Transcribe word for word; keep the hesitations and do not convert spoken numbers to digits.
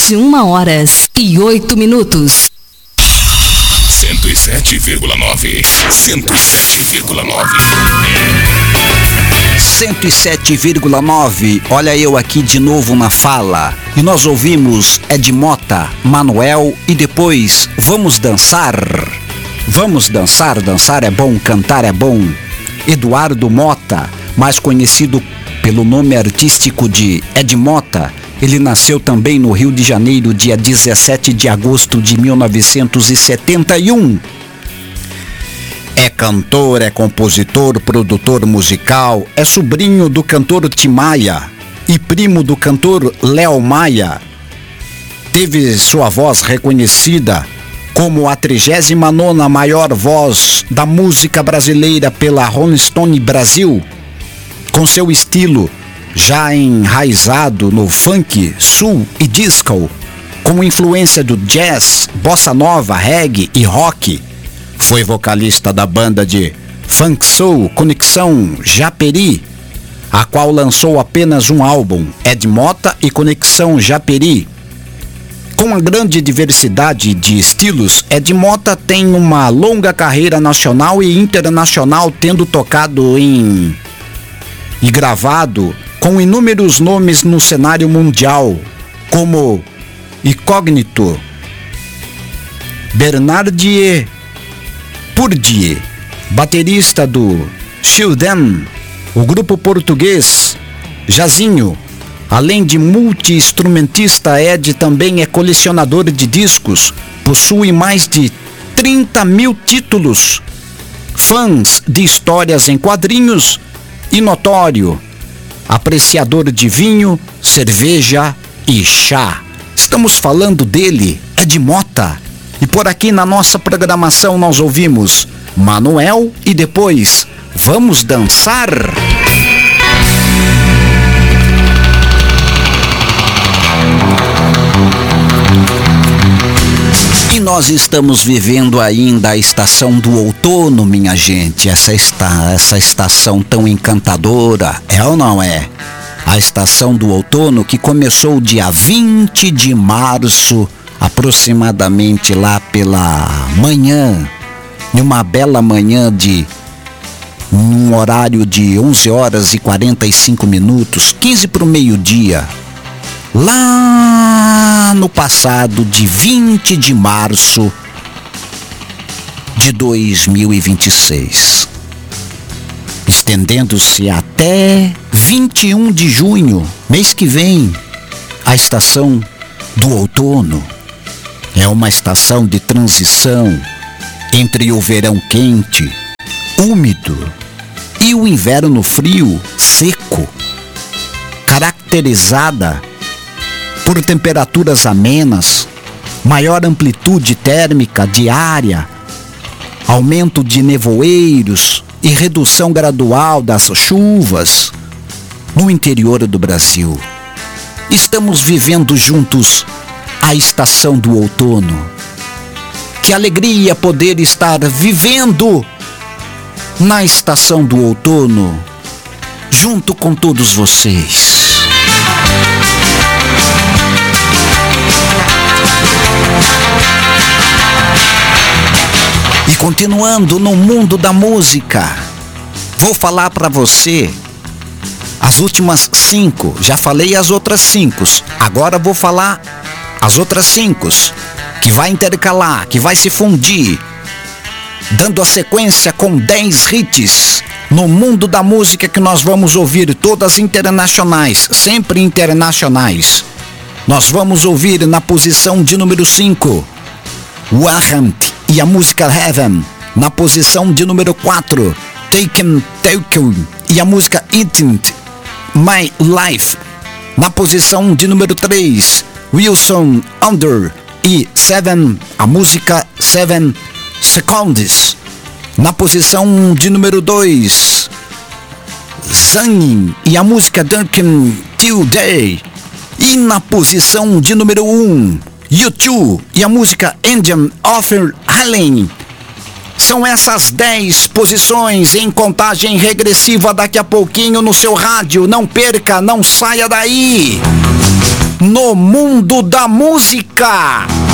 vinte e uma horas e oito minutos. cento e sete vírgula nove. cento e sete vírgula nove. cento e sete vírgula nove. Olha eu aqui de novo na fala. E nós ouvimos Ed Mota, Manuel e depois Vamos Dançar. Vamos dançar, dançar é bom, cantar é bom. Eduardo Mota, mais conhecido pelo nome artístico de Ed Mota. Ele nasceu também no Rio de Janeiro, dia dezessete de agosto de mil novecentos e setenta e um. É cantor, é compositor, produtor musical, é sobrinho do cantor Tim Maia e primo do cantor Léo Maia. Teve sua voz reconhecida como a trigésima nona maior voz da música brasileira pela Rolling Stone Brasil, com seu estilo já enraizado no funk, soul e disco, com influência do jazz, bossa nova, reggae e rock. Foi vocalista da banda de funk soul Conexão Japeri, a qual lançou apenas um álbum, Ed Mota e Conexão Japeri. Com uma grande diversidade de estilos, Ed Mota tem uma longa carreira nacional e internacional, tendo tocado em e gravado com inúmeros nomes no cenário mundial, como Incógnito, Bernardier Purdier, baterista do Children, o grupo português Jazinho. Além de multi-instrumentista, Ed também é colecionador de discos, possui mais de trinta mil títulos, fãs de histórias em quadrinhos e notório apreciador de vinho, cerveja e chá. Estamos falando dele, Ed Mota. E por aqui na nossa programação nós ouvimos Manuel e depois Vamos Dançar. E nós estamos vivendo ainda a estação do outono, minha gente. Essa, está, essa estação tão encantadora, é ou não é? A estação do outono que começou dia vinte de março, aproximadamente lá pela manhã, numa bela manhã de num horário de onze horas e quarenta e cinco minutos, quinze para o meio-dia. Lá no passado de vinte de março de dois mil e vinte e seis, estendendo-se até vinte e um de junho, mês que vem, a estação do outono. É uma estação de transição entre o verão quente, úmido, e o inverno frio, seco, caracterizada por temperaturas amenas, maior amplitude térmica diária, aumento de nevoeiros e redução gradual das chuvas no interior do Brasil. Estamos vivendo juntos a estação do outono. Que alegria poder estar vivendo na estação do outono junto com todos vocês. E continuando no mundo da música, vou falar para você as últimas cinco. Já falei as outras cinco, agora vou falar as outras cinco, que vai intercalar, que vai se fundir, dando a sequência com dez hits no mundo da música que nós vamos ouvir, todas internacionais, sempre internacionais. Nós vamos ouvir na posição de número cinco, Warrant e a música Heaven. Na posição de número quatro, Taken Taken e a música Eating My Life. Na posição de número três, Wilson Under e Seven, a música Seven Seconds. Na posição de número dois, Zanin e a música Duncan Till Day. E na posição de número um, U dois e a música Engine of Helen. São essas dez posições em contagem regressiva daqui a pouquinho no seu rádio. Não perca, não saia daí. no mundo da música.